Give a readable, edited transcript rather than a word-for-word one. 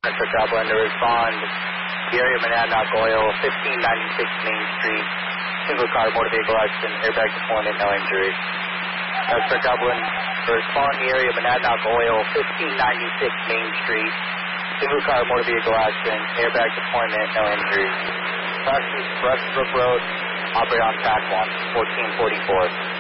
Metro Dublin to respond. The area of Monadnock Oil, 1596 Main Street. Single car motor vehicle accident, airbag deployment, no injuries. Metro Dublin to respond. The area of Monadnock Oil, 1596 Main Street. Single car motor vehicle accident, airbag deployment, no injuries. Westbrook Road, operate on track 1, 1444.